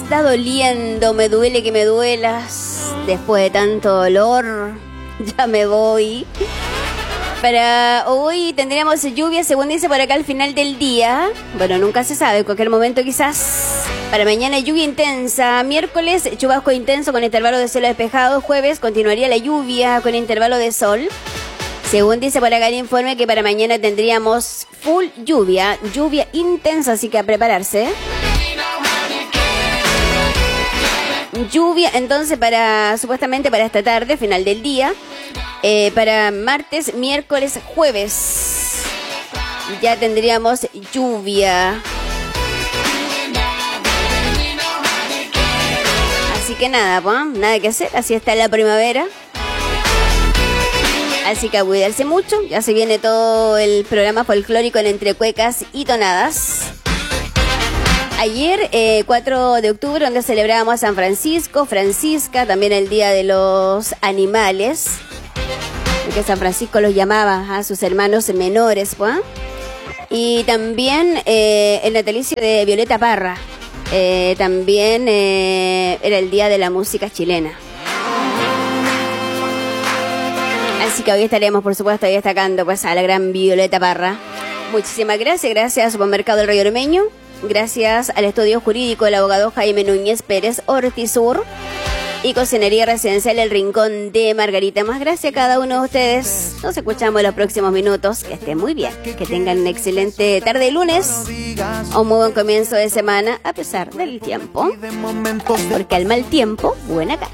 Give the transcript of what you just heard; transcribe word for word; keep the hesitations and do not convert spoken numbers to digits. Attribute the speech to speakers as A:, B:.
A: está doliendo, me duele que me duelas. Después de tanto dolor, ya me voy. Para hoy tendríamos lluvia, según dice por acá, al final del día. Bueno, nunca se sabe, en cualquier momento quizás. Para mañana lluvia intensa. Miércoles, chubasco intenso con intervalo de cielo despejado. Jueves, continuaría la lluvia con intervalo de sol. Según dice por acá el informe, que para mañana tendríamos full lluvia. Lluvia intensa, así que a prepararse. Lluvia, entonces, para supuestamente para esta tarde, final del día. Eh, para martes, miércoles, jueves ya tendríamos lluvia. Así que nada, pues, nada que hacer, así está la primavera. Así que a cuidarse mucho, ya se viene todo el programa folclórico en Entre Cuecas y Tonadas. Ayer, eh, cuatro de octubre, donde celebrábamos a San Francisco, Francisca, también el Día de los Animales, que San Francisco los llamaba a sus hermanos menores, ¿pues? Y también eh, el natalicio de Violeta Parra, eh, también eh, era el Día de la Música Chilena. Así que hoy estaremos, por supuesto, destacando pues a la gran Violeta Parra. Muchísimas gracias, gracias a Supermercado El Rayo Ormeño, gracias al estudio jurídico del abogado Jaime Núñez Pérez Ortizur y Cocinería Residencial El Rincón de Margarita. Más gracias a cada uno de ustedes. Nos escuchamos en los próximos minutos. Que estén muy bien, que tengan una excelente tarde de lunes o un muy buen comienzo de semana a pesar del tiempo, porque al mal tiempo, buena cara.